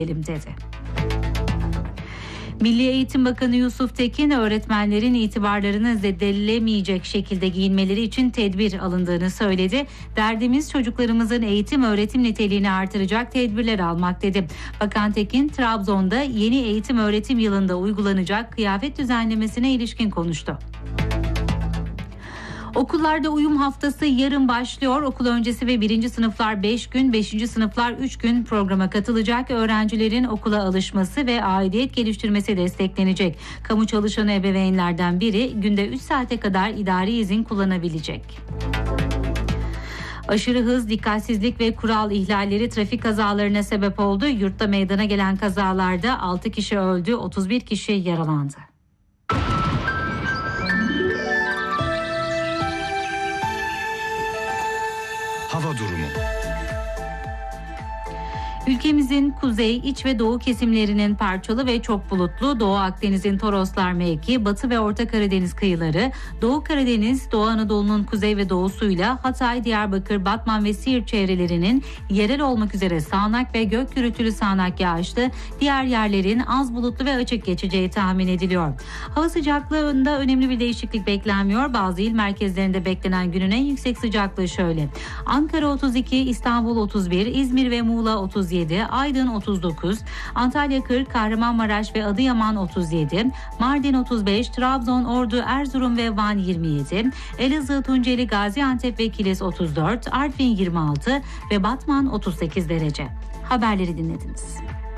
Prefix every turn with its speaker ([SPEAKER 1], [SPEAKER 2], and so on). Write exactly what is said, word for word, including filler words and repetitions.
[SPEAKER 1] dedi. Milli Eğitim Bakanı Yusuf Tekin, öğretmenlerin itibarlarını zedelemeyecek şekilde giyinmeleri için tedbir alındığını söyledi. Derdimiz çocuklarımızın eğitim öğretim niteliğini artıracak tedbirler almak dedi. Bakan Tekin, Trabzon'da yeni eğitim öğretim yılında uygulanacak kıyafet düzenlemesine ilişkin konuştu. Okullarda uyum haftası yarın başlıyor. Okul öncesi ve birinci sınıflar beş gün, beşinci sınıflar üç gün programa katılacak. Öğrencilerin okula alışması ve aidiyet geliştirmesi desteklenecek. Kamu çalışanı ebeveynlerden biri günde üç saate kadar idari izin kullanabilecek. Aşırı hız, dikkatsizlik ve kural ihlalleri trafik kazalarına sebep oldu. Yurtta meydana gelen kazalarda altı kişi öldü, otuz bir kişi yaralandı.
[SPEAKER 2] Hava durumu.
[SPEAKER 1] Ülkemizin kuzey, iç ve doğu kesimlerinin parçalı ve çok bulutlu, Doğu Akdeniz'in Toroslar mevki, Batı ve Orta Karadeniz kıyıları, Doğu Karadeniz, Doğu Anadolu'nun kuzey ve doğusuyla Hatay, Diyarbakır, Batman ve Siirt çevrelerinin yerel olmak üzere sağanak ve gök gürültülü sağanak yağışlı, diğer yerlerin az bulutlu ve açık geçeceği tahmin ediliyor. Hava sıcaklığında önemli bir değişiklik beklenmiyor. Bazı il merkezlerinde beklenen günün en yüksek sıcaklığı şöyle: Ankara otuz iki, İstanbul otuz bir, İzmir ve Muğla otuz yedi, Aydın otuz dokuz, Antalya kırk, Kahramanmaraş ve Adıyaman otuz yedi, Mardin otuz beş, Trabzon, Ordu, Erzurum ve Van yirmi yedi, Elazığ, Tunceli, Gaziantep ve Kilis otuz dört, Artvin yirmi altı ve Batman otuz sekiz derece. Haberleri dinlediniz.